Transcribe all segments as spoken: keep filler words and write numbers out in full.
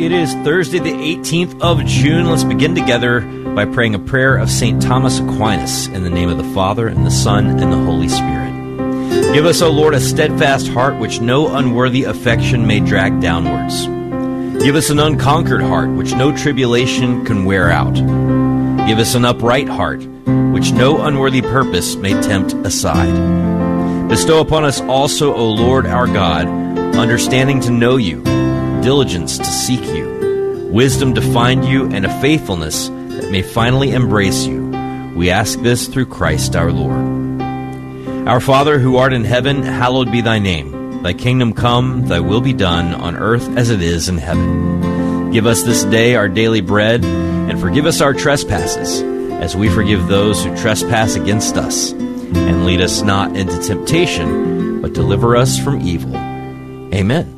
It is Thursday, the eighteenth of June. Let's begin together by praying a prayer of Saint Thomas Aquinas in the name of the Father, and the Son, and the Holy Spirit. Give us, O Lord, a steadfast heart which no unworthy affection may drag downwards. Give us an unconquered heart which no tribulation can wear out. Give us an upright heart which no unworthy purpose may tempt aside. Bestow upon us also, O Lord our God, understanding to know you, diligence to seek you, wisdom to find you, and a faithfulness that may finally embrace you. We ask this through Christ our Lord. Our Father, who art in heaven, hallowed be thy name. Thy kingdom come, thy will be done, on earth as it is in heaven. Give us this day our daily bread, and forgive us our trespasses, as we forgive those who trespass against us. And lead us not into temptation, but deliver us from evil. Amen.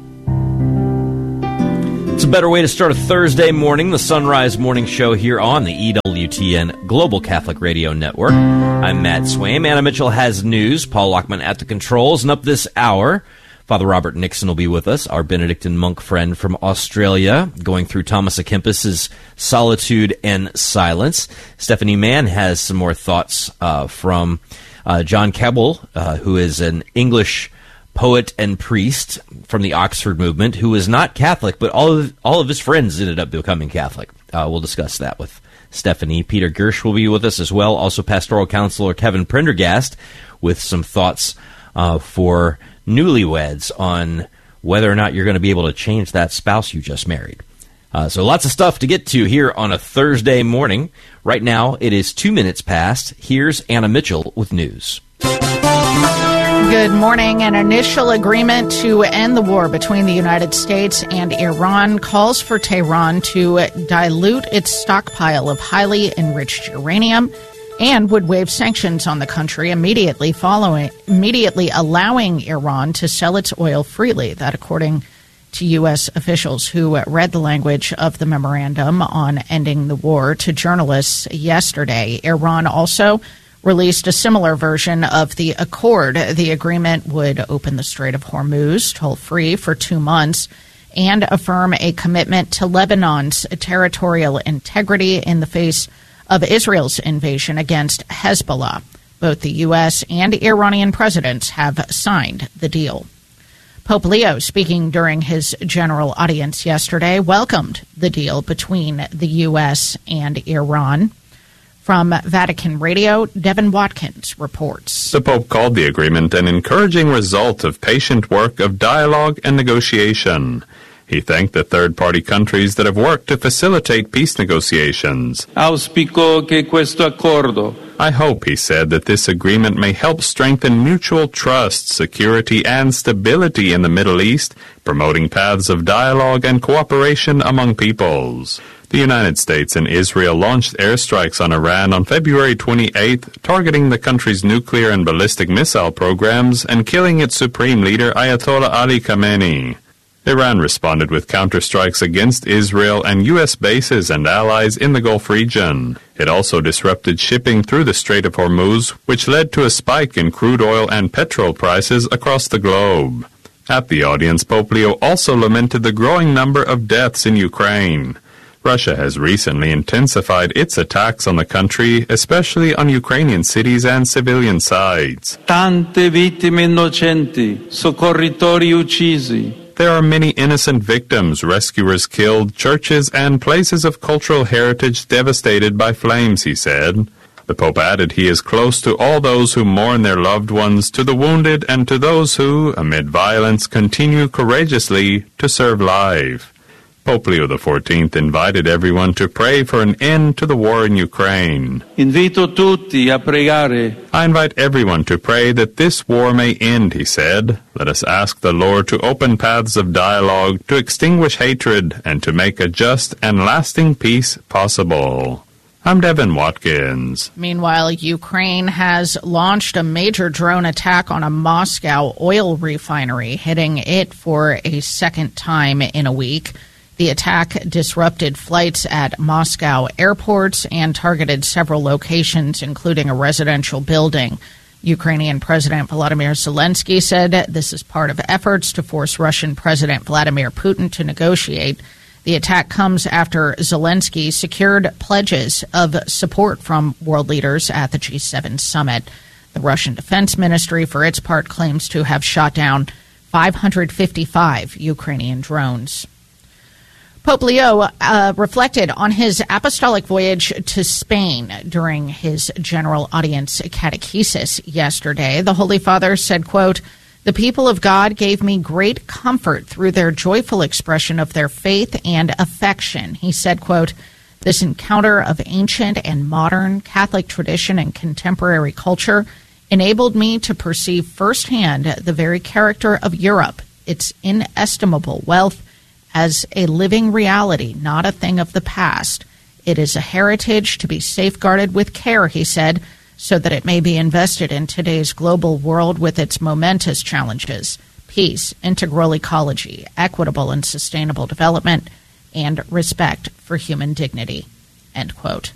It's a better way to start a Thursday morning, the Sunrise Morning Show here on the E W T N Global Catholic Radio Network. I'm Matt Swaim. Anna Mitchell has news. Paul Lockman at the controls. And up this hour, Father Robert Nixon will be with us, our Benedictine monk friend from Australia, going through Thomas à Kempis's Solitude and Silence. Stephanie Mann has some more thoughts uh, from uh, John Keble, uh, who is an English poet and priest from the Oxford movement, who was not Catholic, but all of all of his friends ended up becoming Catholic. Uh, we'll discuss that with Stephanie. Peter Gersh will be with us as well. Also, pastoral counselor Kevin Prendergast with some thoughts uh, for newlyweds on whether or not you're going to be able to change that spouse you just married. Uh, so lots of stuff to get to here on a Thursday morning. Right now, it is two minutes past. Here's Anna Mitchell with news. Good morning. An initial agreement to end the war between the United States and Iran calls for Tehran to dilute its stockpile of highly enriched uranium and would waive sanctions on the country immediately following, immediately allowing Iran to sell its oil freely. That, according to U S officials who read the language of the memorandum on ending the war to journalists yesterday. Iran also released a similar version of the accord. The agreement would open the Strait of Hormuz toll-free for two months and affirm a commitment to Lebanon's territorial integrity in the face of Israel's invasion against Hezbollah. Both the U S and Iranian presidents have signed the deal. Pope Leo, speaking during his general audience yesterday, welcomed the deal between the U S and Iran. From Vatican Radio, Devin Watkins reports. The Pope called the agreement an encouraging result of patient work of dialogue and negotiation. He thanked the third-party countries that have worked to facilitate peace negotiations. Auspico che questo accordo. I hope, he said, that this agreement may help strengthen mutual trust, security, and stability in the Middle East, promoting paths of dialogue and cooperation among peoples. The United States and Israel launched airstrikes on Iran on February twenty-eighth, targeting the country's nuclear and ballistic missile programs and killing its supreme leader, Ayatollah Ali Khamenei. Iran responded with counterstrikes against Israel and U S bases and allies in the Gulf region. It also disrupted shipping through the Strait of Hormuz, which led to a spike in crude oil and petrol prices across the globe. At the audience, Pope Leo also lamented the growing number of deaths in Ukraine. Russia has recently intensified its attacks on the country, especially on Ukrainian cities and civilian sites. Tante vittime innocenti, soccorritori uccisi. There are many innocent victims, rescuers killed, churches and places of cultural heritage devastated by flames, he said. The Pope added he is close to all those who mourn their loved ones, to the wounded, and to those who, amid violence, continue courageously to serve life. Pope Leo the fourteenth invited everyone to pray for an end to the war in Ukraine. Invito tutti a pregare. I invite everyone to pray that this war may end, he said. Let us ask the Lord to open paths of dialogue, to extinguish hatred, and to make a just and lasting peace possible. I'm Devin Watkins. Meanwhile, Ukraine has launched a major drone attack on a Moscow oil refinery, hitting it for a second time in a week. The attack disrupted flights at Moscow airports and targeted several locations, including a residential building. Ukrainian President Volodymyr Zelensky said this is part of efforts to force Russian President Vladimir Putin to negotiate. The attack comes after Zelensky secured pledges of support from world leaders at the G seven summit. The Russian Defense Ministry, for its part, claims to have shot down five hundred fifty-five Ukrainian drones. Pope Leo uh, reflected on his apostolic voyage to Spain during his general audience catechesis yesterday. The Holy Father said, quote, "The people of God gave me great comfort through their joyful expression of their faith and affection." He said, quote, "This encounter of ancient and modern Catholic tradition and contemporary culture enabled me to perceive firsthand the very character of Europe, its inestimable wealth, as a living reality, not a thing of the past. It is a heritage to be safeguarded with care," he said, "so that it may be invested in today's global world with its momentous challenges: peace, integral ecology, equitable and sustainable development, and respect for human dignity." End quote.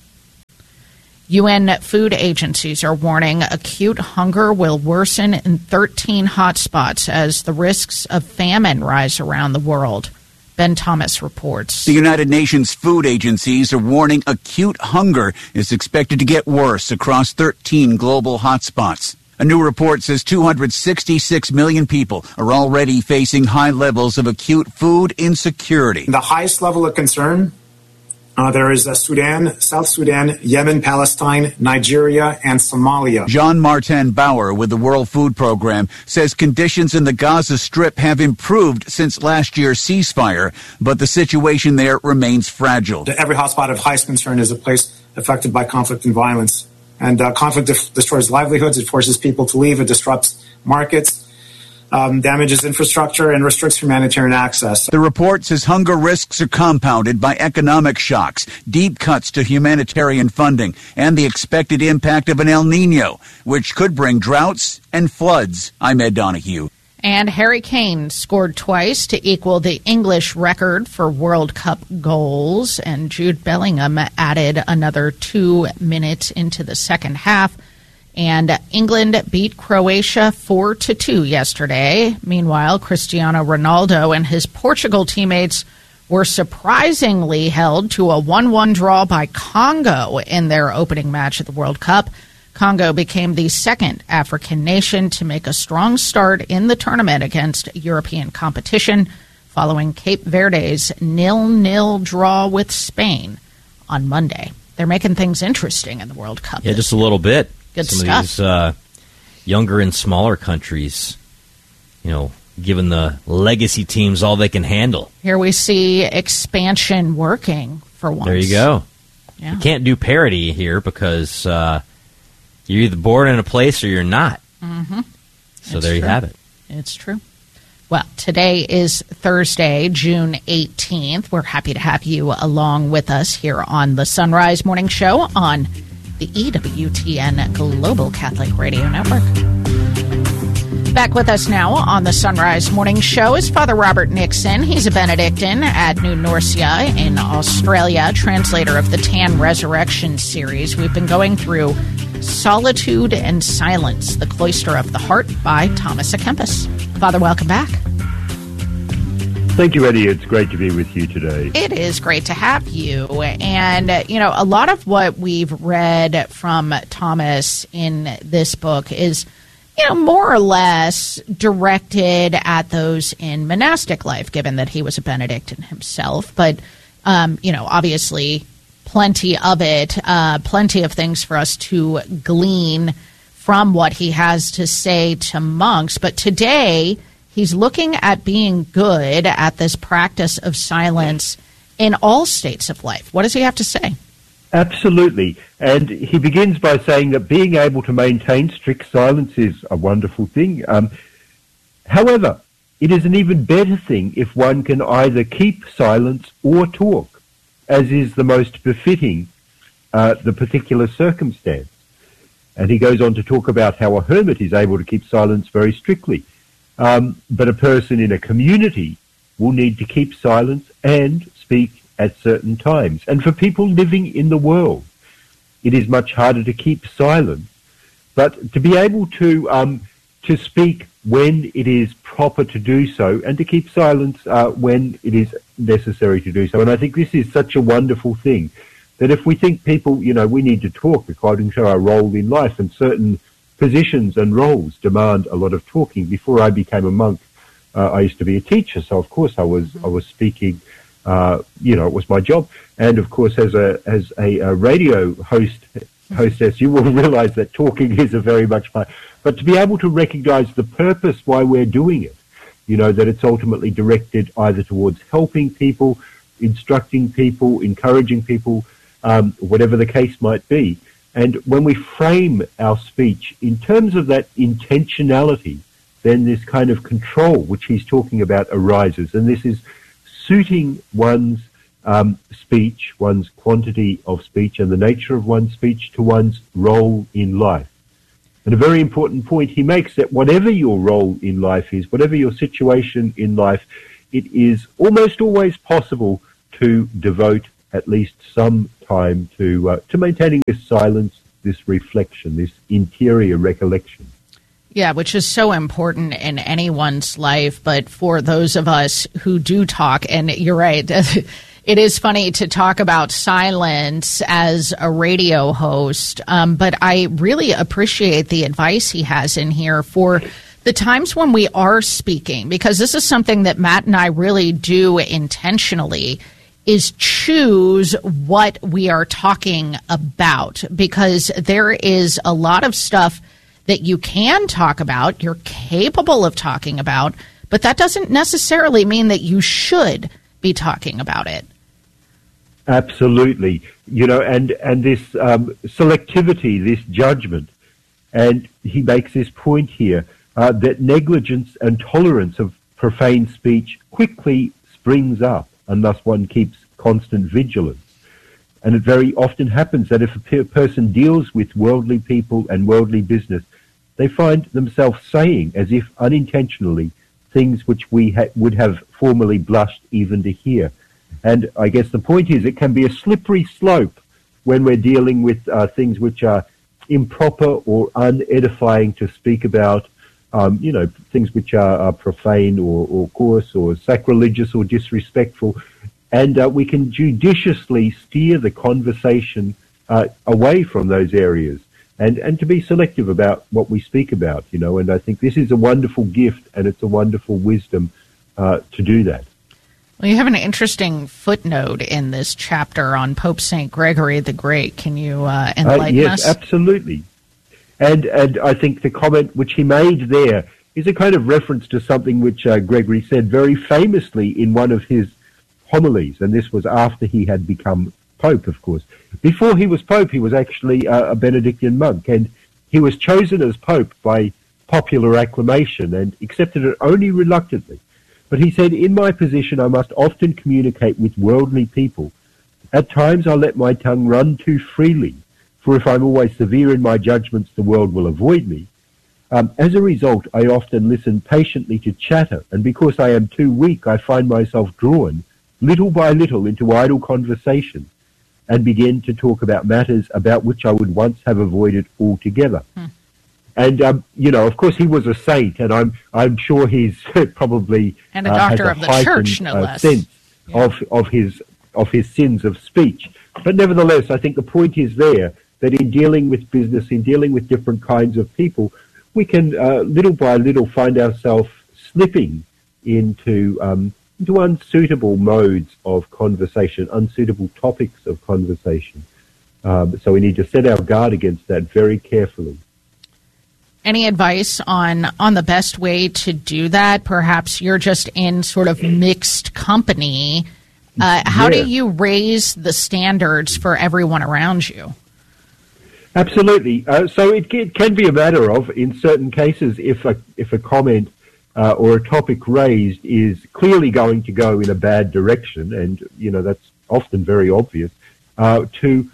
U N food agencies are warning acute hunger will worsen in thirteen hotspots as the risks of famine rise around the world. Ben Thomas reports. The United Nations food agencies are warning acute hunger is expected to get worse across thirteen global hotspots. A new report says two hundred sixty-six million people are already facing high levels of acute food insecurity. The highest level of concern, uh, there is uh, Sudan, South Sudan, Yemen, Palestine, Nigeria, and Somalia. Jean-Martin Bauer with the World Food Program says conditions in the Gaza Strip have improved since last year's ceasefire, but the situation there remains fragile. Every hotspot of highest concern is a place affected by conflict and violence. And uh, conflict def- destroys livelihoods, it forces people to leave, it disrupts markets, Um, damages infrastructure, and restricts humanitarian access. The report says hunger risks are compounded by economic shocks, deep cuts to humanitarian funding, and the expected impact of an El Nino, which could bring droughts and floods. I'm Ed Donahue. And Harry Kane scored twice to equal the English record for World Cup goals, and Jude Bellingham added another two minutes into the second half. And England beat Croatia four to two yesterday. Meanwhile, Cristiano Ronaldo and his Portugal teammates were surprisingly held to a one one draw by Congo in their opening match at the World Cup. Congo became the second African nation to make a strong start in the tournament against European competition, following Cape Verde's nil nil draw with Spain on Monday. They're making things interesting in the World Cup. Yeah, just a little bit. Good Some stuff. of these uh, younger and smaller countries, you know, giving the legacy teams all they can handle. Here we see expansion working for once. There you go. Yeah. You can't do parity here because uh, you're either born in a place or you're not. Mm-hmm. So It's there you true. have it. It's true. Well, today is Thursday, June eighteenth. We're happy to have you along with us here on the Sunrise Morning Show on the E W T N Global Catholic Radio Network. Back with us now on the Sunrise Morning Show is Father Robert Nixon. He's a Benedictine at New Norcia in Australia, translator of the Tan Resurrection series. We've been going through Solitude and Silence, the Cloister of the Heart by Thomas à Kempis. Father, welcome back. Thank you, Eddie. It's great to be with you today. It is great to have you. And, uh, you know, a lot of what we've read from Thomas in this book is, you know, more or less directed at those in monastic life, given that he was a Benedictine himself. But, um, you know, obviously plenty of it, uh, plenty of things for us to glean from what he has to say to monks. But today, he's looking at being good at this practice of silence in all states of life. What does he have to say? Absolutely. And he begins by saying that being able to maintain strict silence is a wonderful thing. Um, however, it is an even better thing if one can either keep silence or talk, as is the most befitting uh, the particular circumstance. And he goes on to talk about how a hermit is able to keep silence very strictly. Um, but a person in a community will need to keep silence and speak at certain times. And for people living in the world, it is much harder to keep silence. But to be able to um, to speak when it is proper to do so, and to keep silence uh, when it is necessary to do so. And I think this is such a wonderful thing, that if we think people, you know, we need to talk according to our role in life, and certain positions and roles demand a lot of talking. Before I became a monk, uh, I used to be a teacher, so of course I was I was speaking. Uh, you know, it was my job. And of course, as a as a, a radio host hostess, you will realize that talking is a very much part. But to be able to recognize the purpose why we're doing it, you know, that it's ultimately directed either towards helping people, instructing people, encouraging people, um, whatever the case might be. And when we frame our speech in terms of that intentionality, then this kind of control, which he's talking about, arises. And this is suiting one's um, speech, one's quantity of speech, and the nature of one's speech to one's role in life. And a very important point he makes, that whatever your role in life is, whatever your situation in life, it is almost always possible to devote at least some time to uh, to maintaining this silence, this reflection, this interior recollection. Yeah, which is so important in anyone's life, but for those of us who do talk, and you're right, it is funny to talk about silence as a radio host, um, but I really appreciate the advice he has in here for the times when we are speaking, because this is something that Matt and I really do intentionally, is choose what we are talking about, because there is a lot of stuff that you can talk about, you're capable of talking about, but that doesn't necessarily mean that you should be talking about it. Absolutely. You know, and, and this um, selectivity, this judgment, and he makes this point here, uh, that negligence and tolerance of profane speech quickly springs up unless one keeps constant vigilance. And it very often happens that if a pe- person deals with worldly people and worldly business, they find themselves saying, as if unintentionally, things which we ha- would have formerly blushed even to hear. And I guess the point is, it can be a slippery slope when we're dealing with uh, things which are improper or unedifying to speak about, um, you know, things which are, are profane or, or coarse or sacrilegious or disrespectful. And uh, we can judiciously steer the conversation uh, away from those areas, and, and to be selective about what we speak about, you know. And I think this is a wonderful gift, and it's a wonderful wisdom uh, to do that. Well, you have an interesting footnote in this chapter on Pope Saint Gregory the Great. Can you uh, enlighten uh, yes, us? Yes, absolutely. And, and I think the comment which he made there is a kind of reference to something which uh, Gregory said very famously in one of his homilies, and this was after he had become Pope, of course. Before he was Pope, he was actually uh, a Benedictine monk, and he was chosen as Pope by popular acclamation and accepted it only reluctantly. But he said, "In my position, I must often communicate with worldly people. At times, I let my tongue run too freely, for if I'm always severe in my judgments, the world will avoid me. Um, as a result, I often listen patiently to chatter, and because I am too weak, I find myself drawn little by little into idle conversation, and begin to talk about matters about which I would once have avoided altogether." Hmm. And, um, you know, of course, he was a saint, and I'm I'm sure he's probably and a doctor uh, of the heightened, church, no uh, less, sense yeah. of of his of his sins of speech. But nevertheless, I think the point is there that in dealing with business, in dealing with different kinds of people, we can uh, little by little find ourselves slipping into um, into unsuitable modes of conversation, unsuitable topics of conversation. Um, so we need to set our guard against that very carefully. Any advice on on the best way to do that? Perhaps you're just in sort of mixed company. Uh, how yeah. do you raise the standards for everyone around you? Absolutely. Uh, so it, it can be a matter of, in certain cases, if a if a comment Uh, or a topic raised is clearly going to go in a bad direction, and you know that's often very obvious, uh, to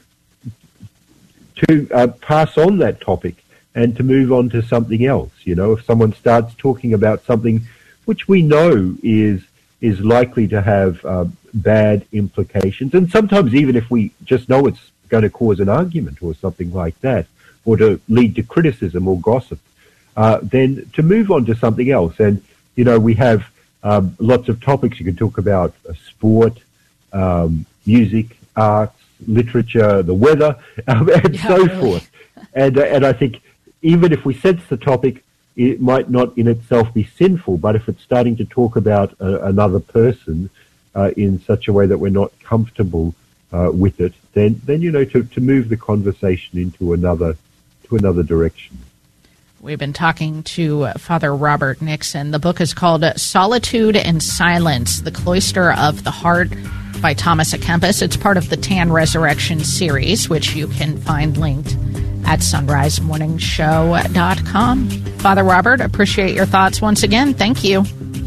to uh, pass on that topic and to move on to something else. You know, if someone starts talking about something which we know is is likely to have uh, bad implications, and sometimes even if we just know it's going to cause an argument or something like that, or to lead to criticism or gossip, uh, then to move on to something else. And, you know, we have um, lots of topics. You can talk about uh, sport, um, music, arts, literature, the weather, um, and Yeah, so really. forth. And, uh, and I think even if we sense the topic, it might not in itself be sinful, but if it's starting to talk about uh, another person uh, in such a way that we're not comfortable uh, with it, then, then you know, to, to move the conversation into another to another direction. We've been talking to uh, Father Robert Nixon. The book is called Solitude and Silence, The Cloister of the Heart by Thomas à Kempis. It's part of the Tan Resurrection series, which you can find linked at sunrise morning show dot com. Father Robert, appreciate your thoughts once again. Thank you.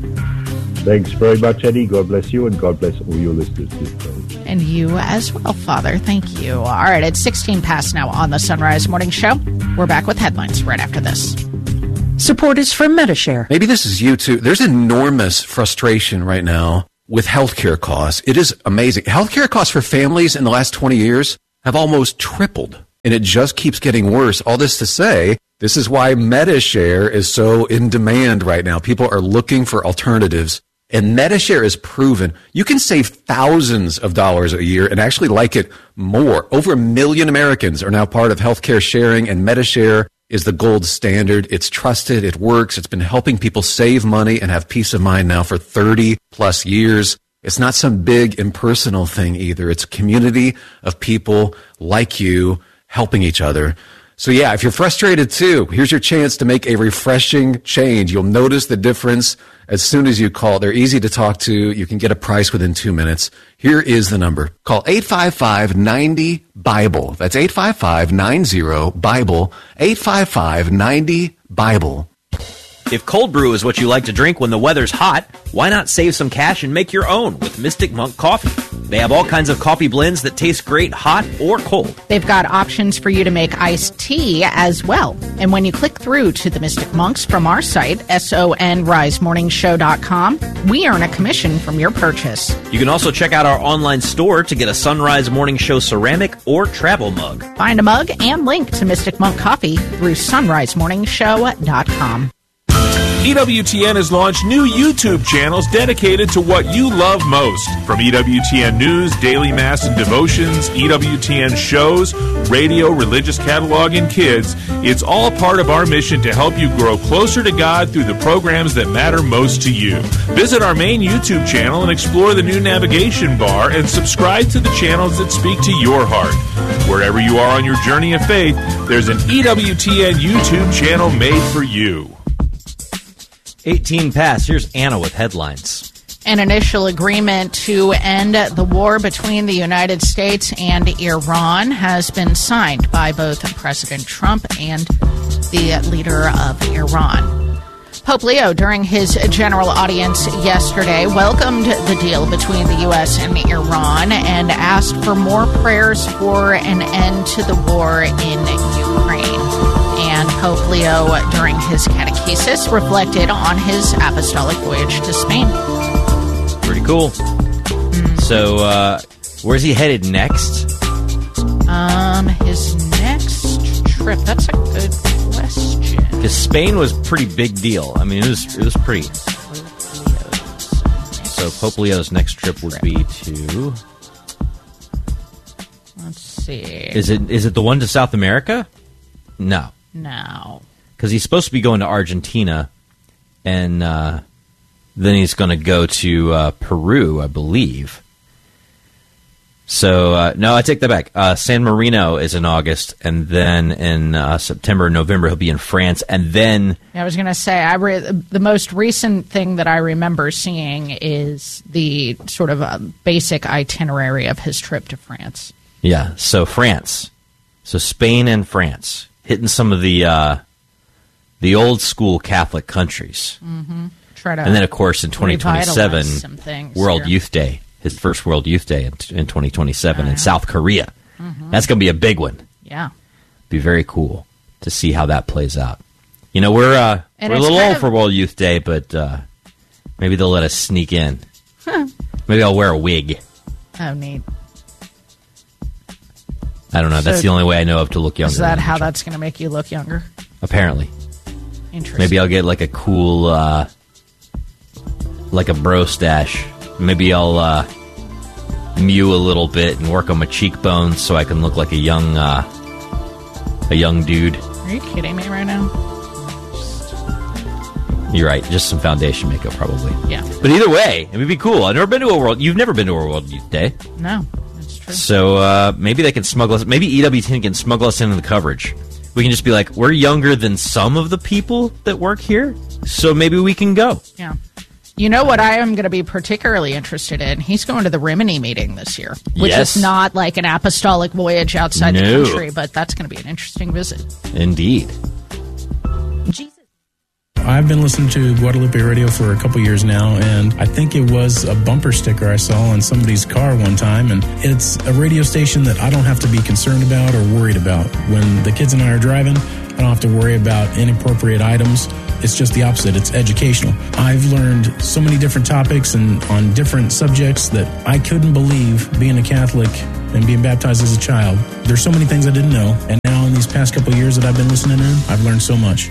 Thanks very much, Eddie. God bless you, and God bless all your listeners this day. And you as well, Father. Thank you. All right, it's sixteen past now on the Sunrise Morning Show. We're back with headlines right after this. Support is from Medishare. Maybe this is you too. There's enormous frustration right now with healthcare costs. It is amazing. Healthcare costs for families in the last twenty years have almost tripled, and it just keeps getting worse. All this to say, this is why Medishare is so in demand right now. People are looking for alternatives, and Medishare is proven you can save thousands of dollars a year and actually like it more. Over a million Americans are now part of healthcare sharing, and Medishare is the gold standard. It's trusted. It works. It's been helping people save money and have peace of mind now for thirty plus years. It's not some big impersonal thing either. It's a community of people like you helping each other. So yeah, if you're frustrated too, here's your chance to make a refreshing change. You'll notice the difference as soon as you call. They're easy to talk to. You can get a price within two minutes. Here is the number. Call eight five five, nine zero, BIBLE. That's eight five five, nine zero, BIBLE. eight five five, nine zero, BIBLE. If cold brew is what you like to drink when the weather's hot, why not save some cash and make your own with Mystic Monk Coffee? They have all kinds of coffee blends that taste great hot or cold. They've got options for you to make iced tea as well. And when you click through to the Mystic Monks from our site, sunrise morning show dot com, we earn a commission from your purchase. You can also check out our online store to get a Sunrise Morning Show ceramic or travel mug. Find a mug and link to Mystic Monk Coffee through sunrise morning show dot com. E W T N has launched new YouTube channels dedicated to what you love most. From E W T N News, Daily Mass and Devotions, E W T N shows, radio, religious catalog, and kids, it's all part of our mission to help you grow closer to God through the programs that matter most to you. Visit our main YouTube channel and explore the new navigation bar and subscribe to the channels that speak to your heart. Wherever you are on your journey of faith, there's an E W T N YouTube channel made for you. eighteen past. Here's Anna with headlines. An initial agreement to end the war between the United States and Iran has been signed by both President Trump and the leader of Iran. Pope Leo, during his general audience yesterday, welcomed the deal between the U S and Iran and asked for more prayers for an end to the war in Ukraine. And Pope Leo, during his catechesis, reflected on his apostolic voyage to Spain. Pretty cool. Mm. So, uh, where's he headed next? Um, his next trip. That's a good question. Because Spain was a pretty big deal. I mean, it was it was pretty. So Pope Leo's next trip would be to. Let's see. Is it is it the one to South America? No. No. Because he's supposed to be going to Argentina, and uh, then he's going to go to uh, Peru, I believe. So, uh, no, I take that back. Uh, San Marino is in August, and then in uh, September and November he'll be in France, and then... I was going to say, I re- the most recent thing that I remember seeing is the sort of uh, basic itinerary of his trip to France. Yeah, so France. So Spain and France. Hitting some of the uh, the old school Catholic countries. Mm-hmm. Try to and then, of course, in twenty twenty-seven, World here. Youth Day. His first World Youth Day in, in twenty twenty-seven oh, yeah. in South Korea. Mm-hmm. That's going to be a big one. Yeah. Be very cool to see how that plays out. You know, we're uh, we're a little old of... for World Youth Day, but uh, maybe they'll let us sneak in. Huh. Maybe I'll wear a wig. Oh, neat. I don't know. That's so, the only way I know of to look younger. Is that how that's going to make you look younger? Apparently. Interesting. Maybe I'll get like a cool, uh, like a bro stash. Maybe I'll uh, mew a little bit and work on my cheekbones so I can look like a young, uh, a young dude. Are you kidding me right now? You're right. Just some foundation makeup, probably. Yeah. But either way, it would be cool. I've never been to a world. You've never been to a World Youth Day. No, that's true. So uh, maybe they can smuggle us. Maybe E W T N can smuggle us into the coverage. We can just be like, we're younger than some of the people that work here, so maybe we can go. Yeah. You know what I am going to be particularly interested in? He's going to the Rimini meeting this year, which Yes. is not like an apostolic voyage outside No. the country, but that's going to be an interesting visit. Indeed. I've been listening to Guadalupe Radio for a couple years now, and I think it was a bumper sticker I saw on somebody's car one time, and it's a radio station that I don't have to be concerned about or worried about. When the kids and I are driving, I don't have to worry about inappropriate items. It's just the opposite. It's educational. I've learned so many different topics and on different subjects that I couldn't believe being a Catholic and being baptized as a child. There's so many things I didn't know, and now in these past couple of years that I've been listening in, I've learned so much.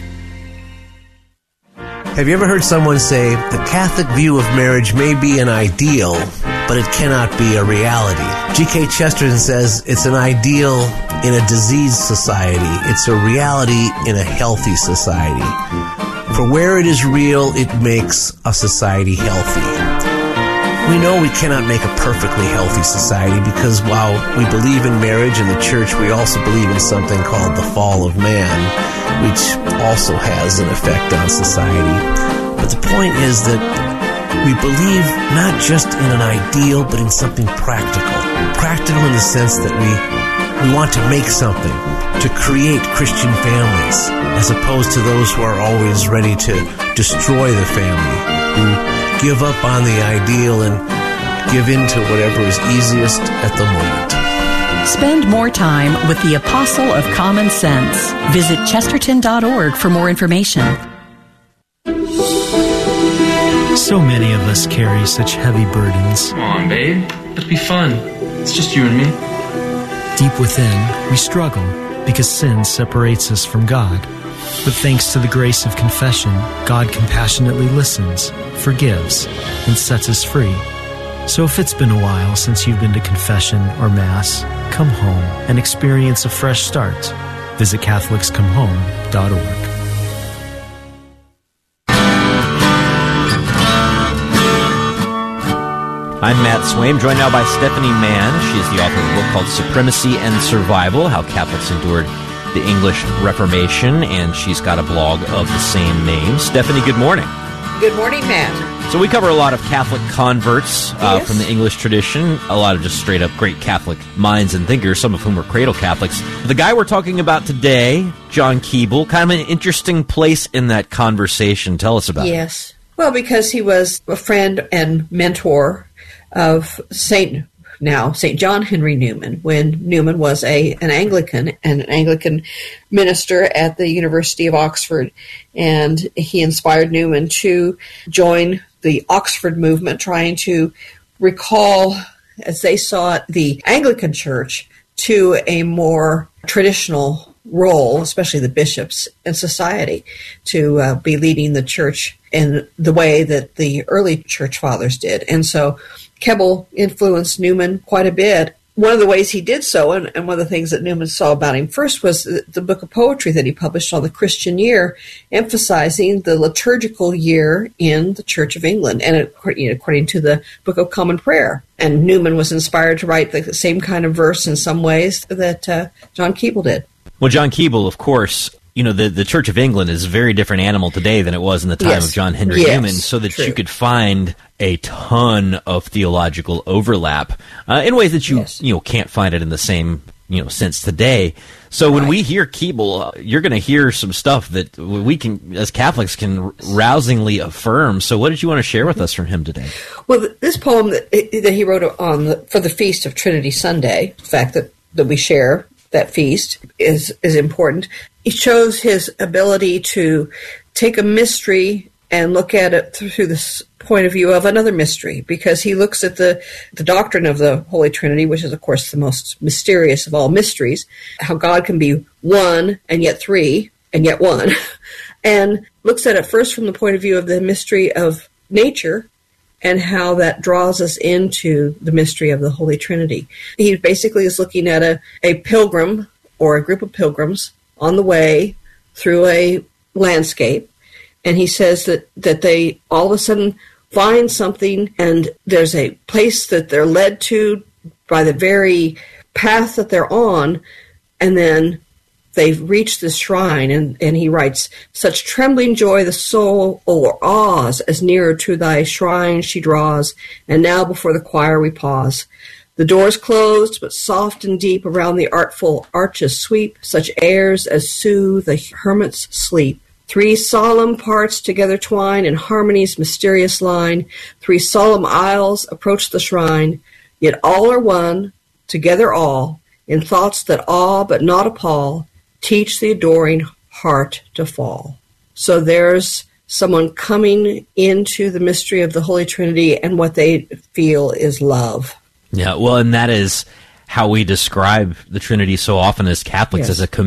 Have you ever heard someone say, the Catholic view of marriage may be an ideal, but it cannot be a reality? G K Chesterton says it's an ideal in a diseased society. It's a reality in a healthy society. For where it is real, it makes a society healthy. We know we cannot make a perfectly healthy society because while we believe in marriage in the church, we also believe in something called the fall of man, which also has an effect on society. But the point is that we believe not just in an ideal, but in something practical. Practical in the sense that we, we want to make something, to create Christian families, as opposed to those who are always ready to destroy the family, who give up on the ideal and give in to whatever is easiest at the moment. Spend more time with the Apostle of Common Sense. Visit chesterton dot org for more information. So many of us carry such heavy burdens. Come on, babe. Let's be fun. It's just you and me. Deep within, we struggle because sin separates us from God. But thanks to the grace of confession, God compassionately listens, forgives, and sets us free. So if it's been a while since you've been to confession or Mass, come home and experience a fresh start. Visit Catholics Come Home dot org. I'm Matt Swaim, joined now by Stephanie Mann. She is the author of a book called Supremacy and Survival, How Catholics Endured the English Reformation, and she's got a blog of the same name. Stephanie, good morning. Good morning, Matt. So we cover a lot of Catholic converts uh, Yes. from the English tradition, a lot of just straight up great Catholic minds and thinkers, some of whom were cradle Catholics. The guy we're talking about today, John Keble, kind of an interesting place in that conversation. Tell us about it. Yes. Well, because he was a friend and mentor of Saint now Saint John Henry Newman, when Newman was a an Anglican and an Anglican minister at the University of Oxford, and he inspired Newman to join the Oxford movement, trying to recall, as they saw it, the Anglican Church to a more traditional role, especially the bishops in society, to uh, be leading the church in the way that the early church fathers did. And so Keble influenced Newman quite a bit. One of the ways he did so, and, and one of the things that Newman saw about him first, was the, the book of poetry that he published on the Christian year, emphasizing the liturgical year in the Church of England, and it, you know, according to the Book of Common Prayer. And Newman was inspired to write the same kind of verse in some ways that uh, John Keble did. Well, John Keble, of course, you know, the, the Church of England is a very different animal today than it was in the time Yes. of John Henry Yes, Newman, so that true. you could find a ton of theological overlap uh, in ways that you Yes. you know can't find it in the same you know sense today. So when we hear Keble, uh, you're going to hear some stuff that we can, as Catholics, can rousingly affirm. So what did you want to share with us from him today? Well, th- this poem that, that he wrote on the, for the Feast of Trinity Sunday, the fact that, that we share that feast is is important. It shows his ability to take a mystery and look at it through this point of view of another mystery, because he looks at the, the doctrine of the Holy Trinity, which is, of course, the most mysterious of all mysteries, how God can be one and yet three and yet one. and looks at it first from the point of view of the mystery of nature and how that draws us into the mystery of the Holy Trinity. He basically is looking at a, a pilgrim or a group of pilgrims on the way through a landscape, and he says that, that they all of a sudden find something, and there's a place that they're led to by the very path that they're on, and then they've reached this shrine, and, and he writes, such trembling joy the soul o'erawes, as nearer to thy shrine she draws, and now before the choir we pause. The doors closed, but soft and deep around the artful arches sweep, such airs as soothe the hermit's sleep. Three solemn parts together twine in harmony's mysterious line. Three solemn aisles approach the shrine, yet all are one, together all, in thoughts that awe but not appall, teach the adoring heart to fall. So there's someone coming into the mystery of the Holy Trinity, and what they feel is love. Yeah, well, and that is how we describe the Trinity so often as Catholics, Yes. as a